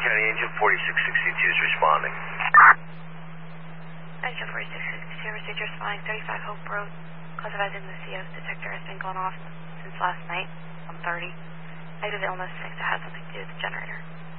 County Engine 4662 is responding. Engine 4662 received your responding 35 Hope Road. Cause of in the CO detector has been going off since last night, 1:30. Negative illness thinks it has something to do with the generator.